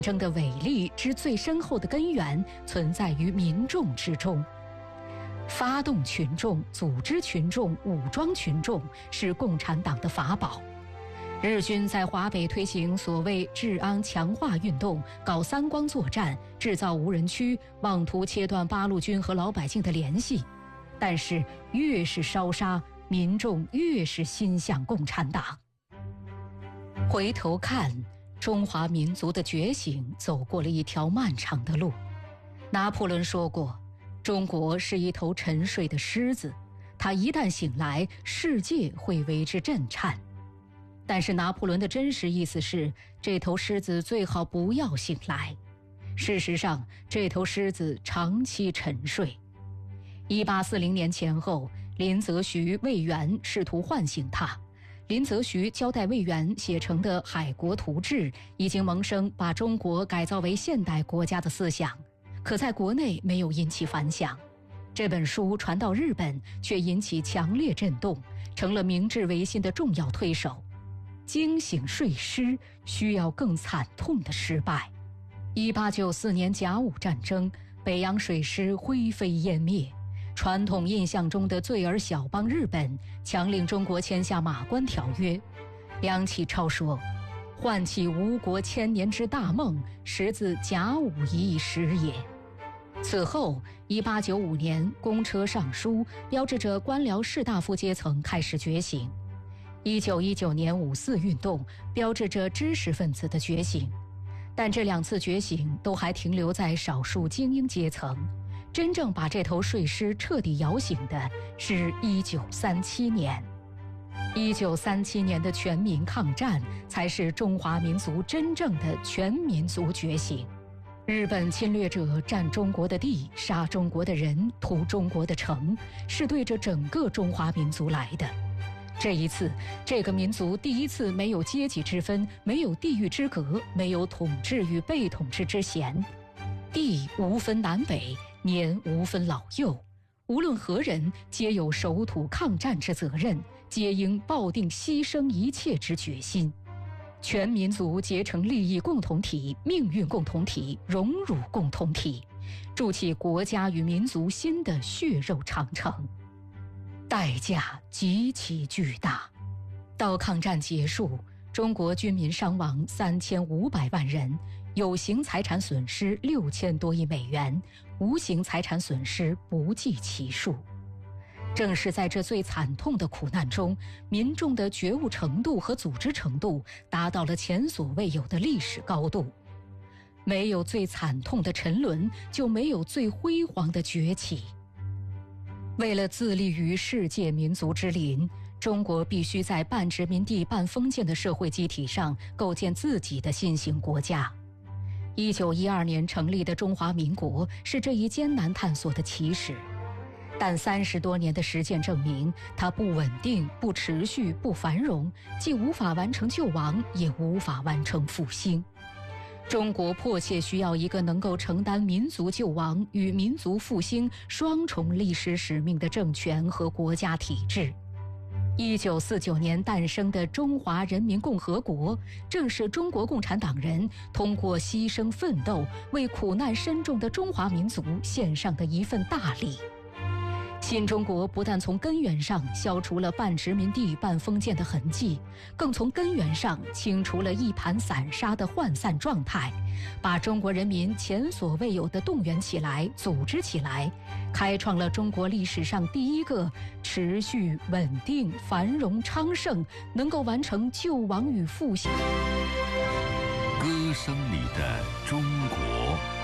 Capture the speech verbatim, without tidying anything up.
争的伟力之最深厚的根源存在于民众之中。发动群众、组织群众、武装群众是共产党的法宝。日军在华北推行所谓治安强化运动，搞三光作战，制造无人区，妄图切断八路军和老百姓的联系。但是越是烧杀，民众越是心向共产党。回头看，中华民族的觉醒走过了一条漫长的路。拿破仑说过，中国是一头沉睡的狮子，它一旦醒来，世界会为之震颤。但是拿破仑的真实意思是，这头狮子最好不要醒来。事实上，这头狮子长期沉睡。一八四零年前后，林则徐、魏源试图唤醒他。林则徐交代魏源写成的《海国图志》已经萌生把中国改造为现代国家的思想，可在国内没有引起反响。这本书传到日本，却引起强烈震动，成了明治维新的重要推手。惊醒睡狮需要更惨痛的失败。一八九四年甲午战争，北洋水师灰飞烟灭。传统印象中的罪儿小邦日本强令中国签下马关条约。梁启超说，唤起吴国千年之大梦，实自甲午一时也。此后一八九五年公车上书，标志着官僚士大夫阶层开始觉醒。一九一九年五四运动标志着知识分子的觉醒。但这两次觉醒都还停留在少数精英阶层，真正把这头睡狮彻底摇醒的是一九三七年。一九三七年的全民抗战才是中华民族真正的全民族觉醒。日本侵略者占中国的地，杀中国的人，屠中国的城，是对着整个中华民族来的。这一次，这个民族第一次没有阶级之分，没有地域之隔，没有统治与被统治之嫌。地无分南北，年无分老幼，无论何人，皆有守土抗战之责任，皆应抱定牺牲一切之决心。全民族结成利益共同体、命运共同体、荣辱共同体，筑起国家与民族新的血肉长城。代价极其巨大。到抗战结束，中国军民伤亡三千五百万人，有形财产损失六千多亿美元，无形财产损失不计其数。正是在这最惨痛的苦难中，民众的觉悟程度和组织程度达到了前所未有的历史高度。没有最惨痛的沉沦，就没有最辉煌的崛起。为了自立于世界民族之林，中国必须在半殖民地半封建的社会基体上构建自己的新型国家。一九一二年成立的中华民国是这一艰难探索的起始，但三十多年的实践证明，它不稳定、不持续、不繁荣，既无法完成救亡，也无法完成复兴。中国迫切需要一个能够承担民族救亡与民族复兴双重历史使命的政权和国家体制。一九四九年诞生的中华人民共和国，正是中国共产党人通过牺牲奋斗，为苦难深重的中华民族献上的一份大礼。新中国不但从根源上消除了半殖民地半封建的痕迹，更从根源上清除了一盘散沙的涣散状态，把中国人民前所未有的动员起来、组织起来，开创了中国历史上第一个持续、稳定、繁荣、昌盛，能够完成救亡与复兴。 歌声里的中国。